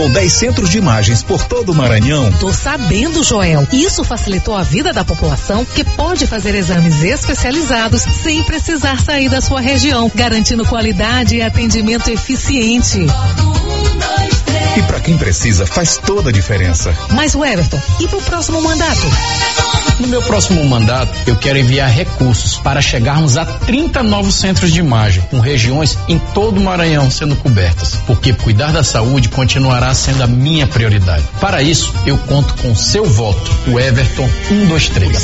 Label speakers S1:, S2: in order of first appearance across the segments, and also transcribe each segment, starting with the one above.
S1: Com 10 centros de imagens por todo o Maranhão.
S2: Tô sabendo, Joel. Isso facilitou a vida da população, que pode fazer exames especializados sem precisar sair da sua região, garantindo qualidade e atendimento eficiente.
S1: E para quem precisa, faz toda a diferença.
S2: Mas, Everton, e pro próximo mandato?
S3: No meu próximo mandato, eu quero enviar recursos para chegarmos a 30 novos centros de imagem, com regiões em todo o Maranhão sendo cobertas, porque cuidar da saúde continuará sendo a minha prioridade. Para isso, eu conto com seu voto, o Everton 123.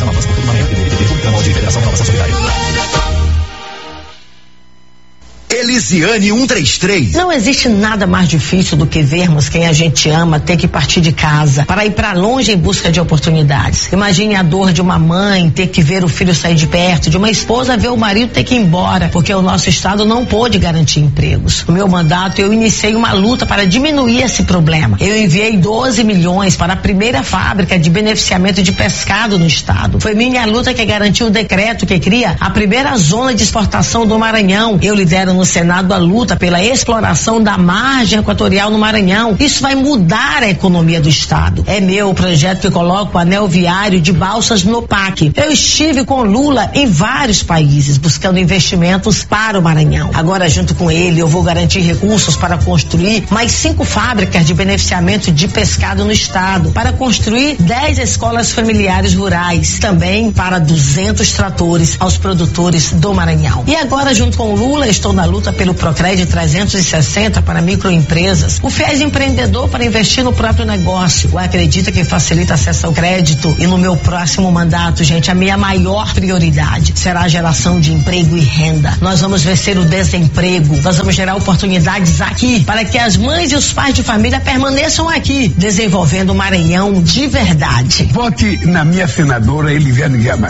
S4: Elisiane 133.
S5: Não existe nada mais difícil do que vermos quem a gente ama ter que partir de casa para ir para longe em busca de oportunidades. Imagine a dor de uma mãe ter que ver o filho sair de perto, de uma esposa ver o marido ter que ir embora, porque o nosso estado não pôde garantir empregos. No meu mandato, eu iniciei uma luta para diminuir esse problema. Eu enviei 12 milhões para a primeira fábrica de beneficiamento de pescado no estado. Foi minha luta que garantiu o decreto que cria a primeira zona de exportação do Maranhão. Eu lidero no Senado a luta pela exploração da margem equatorial no Maranhão. Isso vai mudar a economia do estado. É meu projeto que coloca o anel viário de Balsas no PAC. Eu estive com Lula em vários países buscando investimentos para o Maranhão. Agora, junto com ele, eu vou garantir recursos para construir mais 5 fábricas de beneficiamento de pescado no estado, para construir 10 escolas familiares rurais, também para 200 tratores aos produtores do Maranhão. E agora, junto com o Lula, estou na luta pelo Procred 360 para microempresas, o FIES Empreendedor para investir no próprio negócio, o Acredita que facilita acesso ao crédito. E no meu próximo mandato, gente, a minha maior prioridade será a geração de emprego e renda. Nós vamos vencer o desemprego, nós vamos gerar oportunidades aqui para que as mães e os pais de família permaneçam aqui, desenvolvendo o Maranhão de verdade.
S6: Vote na minha senadora Elisiane Gama,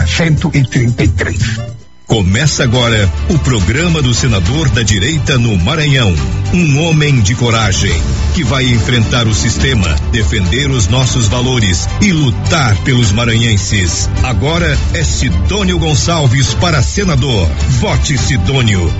S6: 133.
S1: Começa agora o programa do senador da direita no Maranhão. Um homem de coragem que vai enfrentar o sistema, defender os nossos valores e lutar pelos maranhenses. Agora é Sidônio Gonçalves para senador. Vote Sidônio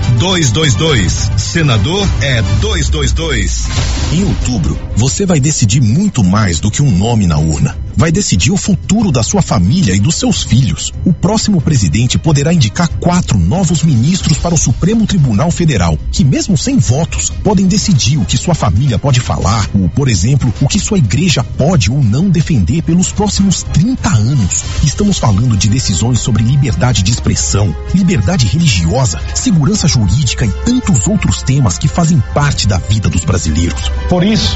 S1: 222. Senador é 222.
S7: Em outubro, você vai decidir muito mais do que um nome na urna. Vai decidir o futuro da sua família e dos seus filhos. O próximo presidente poderá indicar 4 novos ministros para o Supremo Tribunal Federal, que mesmo sem votos, podem decidir o que sua família pode falar, ou, por exemplo, o que sua igreja pode ou não defender pelos próximos 30 anos. Estamos falando de decisões sobre liberdade de expressão, liberdade religiosa, segurança jurídica e tantos outros temas que fazem parte da vida dos brasileiros.
S8: Por isso,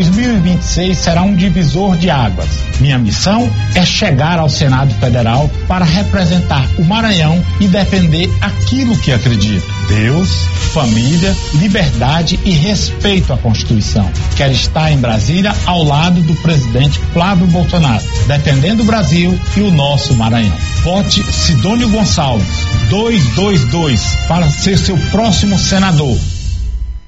S8: 2026 será um divisor de águas. Minha missão é chegar ao Senado Federal para representar o Maranhão e defender aquilo que acredito: Deus, família, liberdade e respeito à Constituição. Quero estar em Brasília ao lado do presidente Flávio Bolsonaro, defendendo o Brasil e o nosso Maranhão. Vote Sidônio Gonçalves 222 para ser seu próximo senador.